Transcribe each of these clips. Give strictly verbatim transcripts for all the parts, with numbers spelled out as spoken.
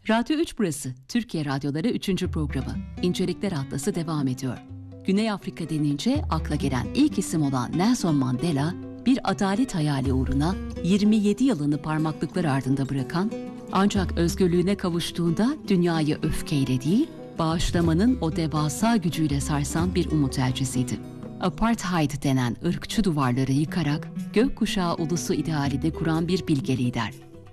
Radyo üç burası, Türkiye Radyoları üçüncü programı. İncelikler Atlası devam ediyor. Güney Afrika denince akla gelen ilk isim olan Nelson Mandela, bir adalet hayali uğruna yirmi yedi yılını parmaklıklar ardında bırakan, ancak özgürlüğüne kavuştuğunda dünyayı öfkeyle değil, bağışlamanın o devasa gücüyle sarsan bir umut elçisiydi. Apartheid denen ırkçı duvarları yıkarak gökkuşağı ulusu idealini kuran bir bilge lider.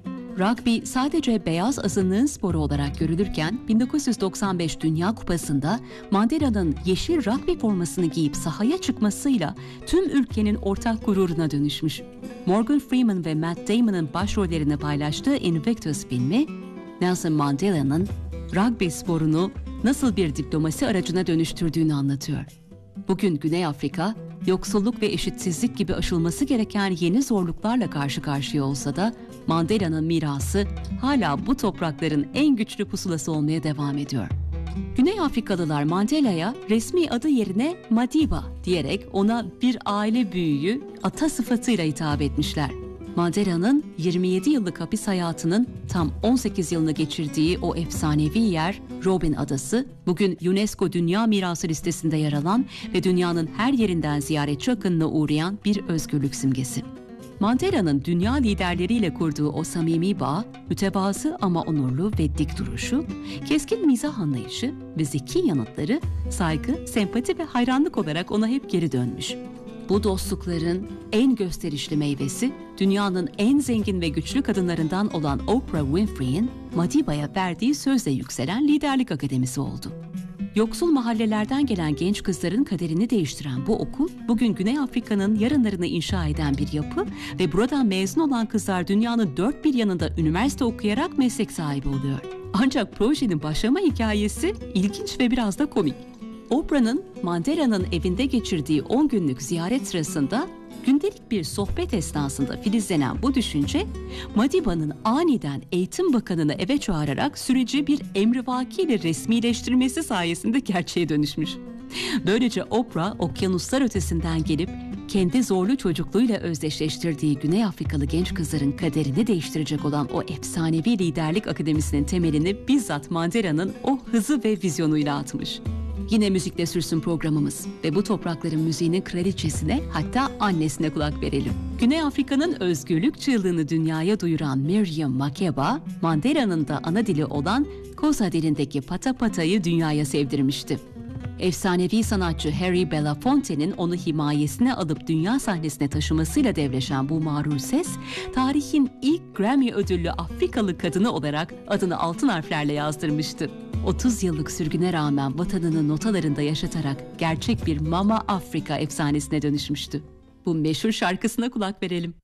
Rugby sadece beyaz azınlığın sporu olarak görülürken bin dokuz yüz doksan beş Dünya Kupası'nda Mandela'nın yeşil rugby formasını giyip sahaya çıkmasıyla tüm ülkenin ortak gururuna dönüşmüş. Morgan Freeman ve Matt Damon'ın başrollerini paylaştığı Invictus filmi, Nelson Mandela'nın rugby sporunu nasıl bir diplomasi aracına dönüştürdüğünü anlatıyor. Bugün Güney Afrika, yoksulluk ve eşitsizlik gibi aşılması gereken yeni zorluklarla karşı karşıya olsa da Mandela'nın mirası hala bu toprakların en güçlü pusulası olmaya devam ediyor. Güney Afrikalılar Mandela'ya resmi adı yerine Madiba diyerek ona bir aile büyüğü, ata sıfatıyla hitap etmişler. Mandela'nın yirmi yedi yıllık hapis hayatının tam on sekiz yılını geçirdiği o efsanevi yer Robben Adası, bugün UNESCO Dünya Mirası listesinde yer alan ve dünyanın her yerinden ziyaretçi akınına uğrayan bir özgürlük simgesi. Mandela'nın dünya liderleriyle kurduğu o samimi bağ, mütevazı ama onurlu ve dik duruşu, keskin mizah anlayışı ve zeki yanıtları saygı, sempati ve hayranlık olarak ona hep geri dönmüş. Bu dostlukların en gösterişli meyvesi, dünyanın en zengin ve güçlü kadınlarından olan Oprah Winfrey'in Madiba'ya verdiği sözle yükselen liderlik akademisi oldu. Yoksul mahallelerden gelen genç kızların kaderini değiştiren bu okul, bugün Güney Afrika'nın yarınlarını inşa eden bir yapı ve buradan mezun olan kızlar dünyanın dört bir yanında üniversite okuyarak meslek sahibi oluyor. Ancak projenin başlama hikayesi ilginç ve biraz da komik. Oprah'nın Mandela'nın evinde geçirdiği on günlük ziyaret sırasında gündelik bir sohbet esnasında filizlenen bu düşünce, Madiba'nın aniden Eğitim Bakanı'nı eve çağırarak süreci bir emrivakiyle resmileştirmesi sayesinde gerçeğe dönüşmüş. Böylece Oprah, okyanuslar ötesinden gelip kendi zorlu çocukluğuyla özdeşleştirdiği Güney Afrikalı genç kızların kaderini değiştirecek olan o efsanevi liderlik akademisinin temelini bizzat Mandela'nın o hızı ve vizyonuyla atmış. Yine müzikle sürsün programımız ve bu toprakların müziğinin kraliçesine, hatta annesine kulak verelim. Güney Afrika'nın özgürlük çığlığını dünyaya duyuran Miriam Makeba, Mandela'nın da ana dili olan Xhosa dilindeki pata patayı dünyaya sevdirmişti. Efsanevi sanatçı Harry Belafonte'nin onu himayesine alıp dünya sahnesine taşımasıyla devleşen bu mağrur ses, tarihin ilk Grammy ödüllü Afrikalı kadını olarak adını altın harflerle yazdırmıştı. otuz yıllık sürgüne rağmen vatanını notalarında yaşatarak gerçek bir Mama Afrika efsanesine dönüşmüştü. Bu meşhur şarkısına kulak verelim.